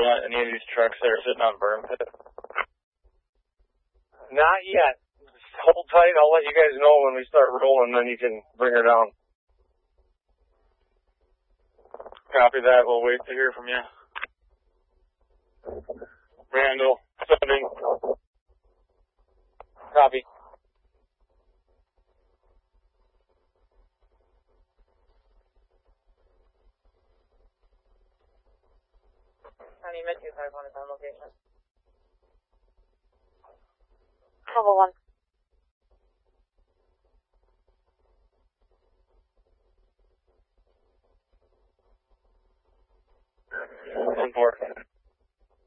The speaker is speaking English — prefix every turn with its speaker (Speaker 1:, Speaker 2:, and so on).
Speaker 1: any of these trucks that are sitting on burn pit?
Speaker 2: Not yet. Hold tight. I'll let you guys know when we start rolling, then you can bring her down.
Speaker 1: Copy that. We'll wait to hear from you. Randall, sending.
Speaker 2: Copy.
Speaker 3: Honey, Met 251 is on location. Level 1.